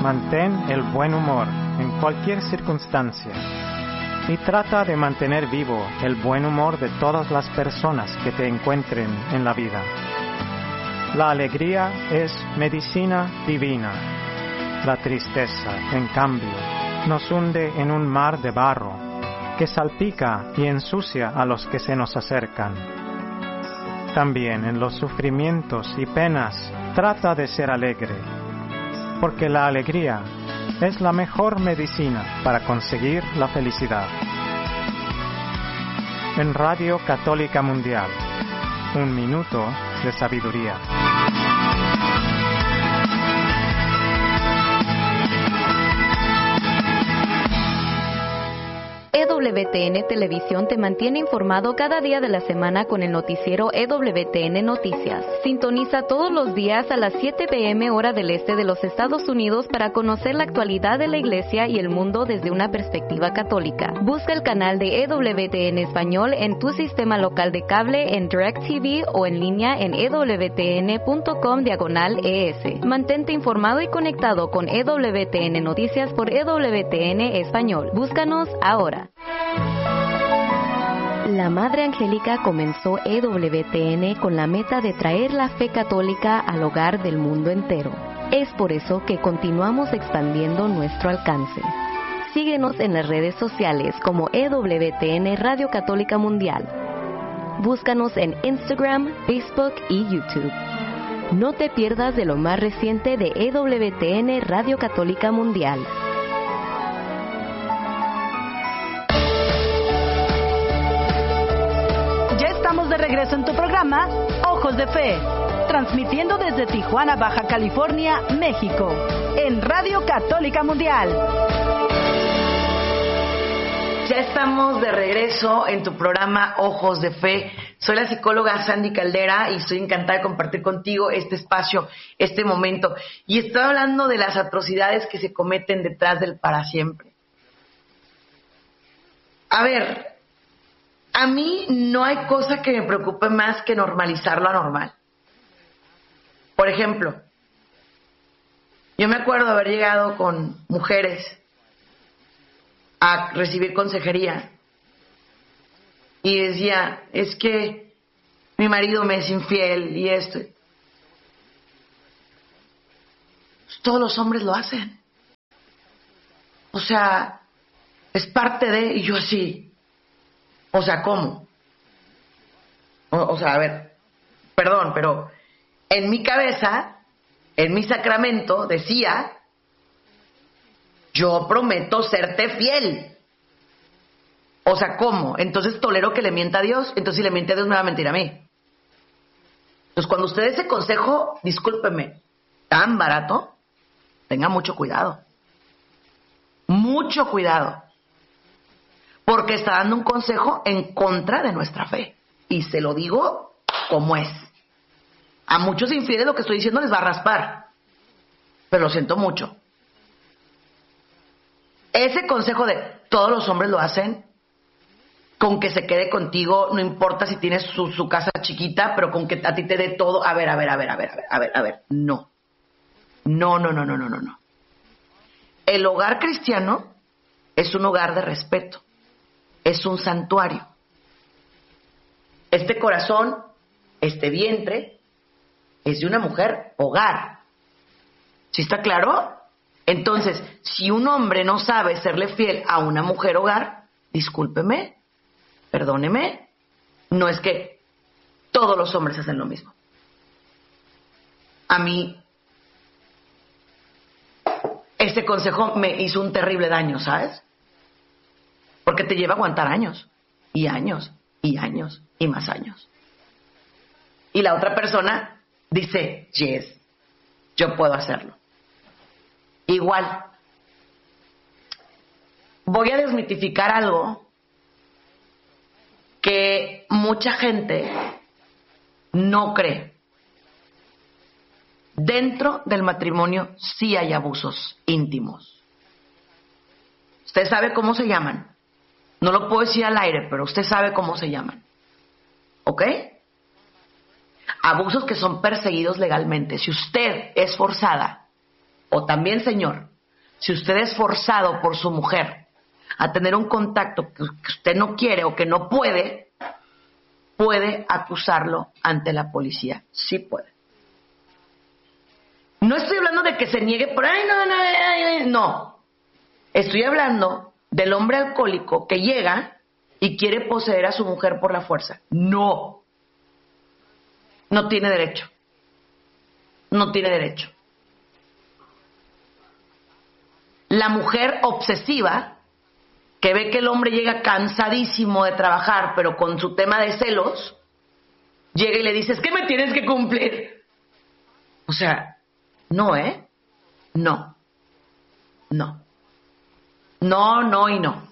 mantén el buen humor en cualquier circunstancia y trata de mantener vivo el buen humor de todas las personas que te encuentren en la vida. La alegría es medicina divina. La tristeza, en cambio, nos hunde en un mar de barro que salpica y ensucia a los que se nos acercan. También en los sufrimientos y penas trata de ser alegre, porque la alegría es la mejor medicina para conseguir la felicidad. En Radio Católica Mundial, 1 minuto de sabiduría. EWTN Televisión te mantiene informado cada día de la semana con el noticiero EWTN Noticias. Sintoniza todos los días a las 7 p.m. hora del este de los Estados Unidos para conocer la actualidad de la Iglesia y el mundo desde una perspectiva católica. Busca el canal de EWTN Español en tu sistema local de cable, en DirecTV o en línea en ewtn.com/ES. Mantente informado y conectado con EWTN Noticias por EWTN Español. Búscanos ahora. La Madre Angélica comenzó EWTN con la meta de traer la fe católica al hogar del mundo entero. Es por eso que continuamos expandiendo nuestro alcance. Síguenos en las redes sociales como EWTN Radio Católica Mundial. Búscanos en Instagram, Facebook y YouTube. No te pierdas de lo más reciente de EWTN Radio Católica Mundial. Estamos de regreso en tu programa Ojos de Fe, transmitiendo desde Tijuana, Baja California, México, en Radio Católica Mundial. Ya estamos de regreso en tu programa Ojos de Fe. Soy la psicóloga Sandy Caldera y estoy encantada de compartir contigo este espacio, este momento. Y estoy hablando de las atrocidades que se cometen detrás del para siempre. A ver, a mí no hay cosa que me preocupe más que normalizar lo anormal. Por ejemplo, yo me acuerdo de haber llegado con mujeres a recibir consejería y decía, es que mi marido me es infiel y esto. Pues todos los hombres lo hacen. O sea, es parte de... Y yo así... O sea, ¿cómo? O sea, a ver, perdón, pero en mi cabeza, en mi sacramento, decía, yo prometo serte fiel. O sea, ¿cómo? Entonces tolero que le mienta a Dios, entonces si le miente a Dios me va a mentir a mí. Entonces cuando usted dé ese consejo, discúlpeme, tan barato, tenga mucho cuidado. Mucho cuidado. Porque está dando un consejo en contra de nuestra fe. Y se lo digo como es. A muchos infieles lo que estoy diciendo les va a raspar. Pero lo siento mucho. Ese consejo de todos los hombres lo hacen, con que se quede contigo, no importa si tienes su casa chiquita, pero con que a ti te dé todo. A ver. No. No. El hogar cristiano es un hogar de respeto. Es un santuario. Este corazón, este vientre, es de una mujer hogar. ¿Sí está claro? Entonces, si un hombre no sabe serle fiel a una mujer hogar, discúlpeme, perdóneme, no es que todos los hombres hacen lo mismo. A mí, este consejo me hizo un terrible daño, ¿sabes? Porque te lleva a aguantar años, y años, y años, y más años. Y la otra persona dice, yes, yo puedo hacerlo. Igual, voy a desmitificar algo que mucha gente no cree. Dentro del matrimonio sí hay abusos íntimos. ¿Usted sabe cómo se llaman? No lo puedo decir al aire, pero usted sabe cómo se llaman. ¿Ok? Abusos que son perseguidos legalmente. Si usted es forzada, o también señor, si usted es forzado por su mujer a tener un contacto que usted no quiere o que no puede, puede acusarlo ante la policía. Sí puede. No estoy hablando de que se niegue por ahí, no. Estoy hablando del hombre alcohólico que llega y quiere poseer a su mujer por la fuerza. No tiene derecho. No tiene derecho. La mujer obsesiva, que ve que el hombre llega cansadísimo de trabajar, pero con su tema de celos, llega y le dice, es que me tienes que cumplir. O sea, no, ¿eh? No y no.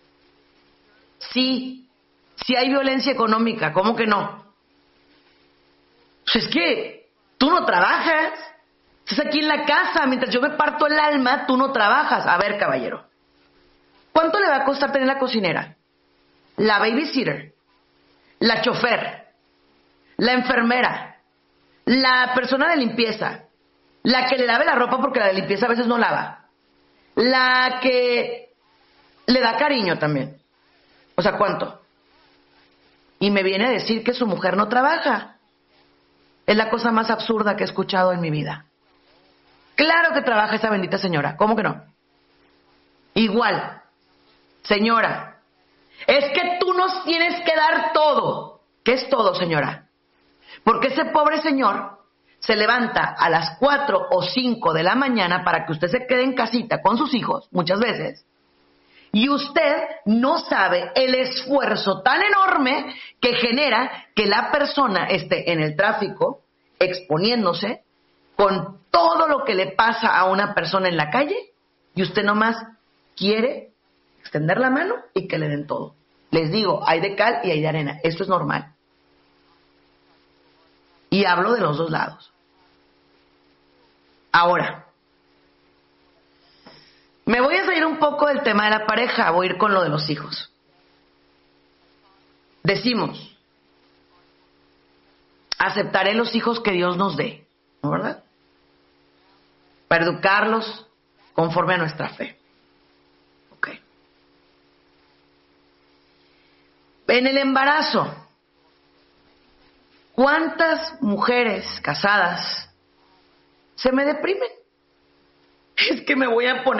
Sí hay violencia económica, ¿cómo que no? Pues es que tú no trabajas. Estás aquí en la casa, mientras yo me parto el alma, tú no trabajas. A ver, caballero, ¿cuánto le va a costar tener la cocinera, la babysitter, la chofer, la enfermera, la persona de limpieza, la que le lave la ropa porque la de limpieza a veces no lava, la que le da cariño también? O sea, ¿cuánto? Y me viene a decir que su mujer no trabaja. Es la cosa más absurda que he escuchado en mi vida. Claro que trabaja esa bendita señora. ¿Cómo que no? Igual, señora, es que tú nos tienes que dar todo. ¿Qué es todo, señora? Porque ese pobre señor se levanta a las 4 o 5 de la mañana para que usted se quede en casita con sus hijos, muchas veces, y usted no sabe el esfuerzo tan enorme que genera que la persona esté en el tráfico exponiéndose con todo lo que le pasa a una persona en la calle, y usted nomás quiere extender la mano y que le den todo. Les digo, hay de cal y hay de arena. Esto es normal. Y hablo de los dos lados. Ahora, me voy a salir un poco del tema de la pareja, voy a ir con lo de los hijos. Decimos, aceptaré los hijos que Dios nos dé, ¿no, verdad? Para educarlos conforme a nuestra fe. Ok. En el embarazo, ¿cuántas mujeres casadas se me deprimen? Es que me voy a poner